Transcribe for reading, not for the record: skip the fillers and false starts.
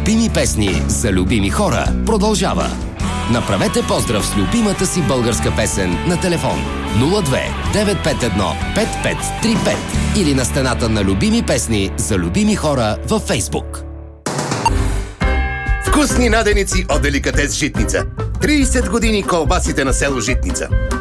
Любими песни за любими хора продължава. Направете поздрав с любимата си българска песен на телефон 02 951 5535 или на стената на Любими песни за любими хора във Фейсбук. Вкусни наденици от Деликатес Житница. 30 години колбасите на село Житница.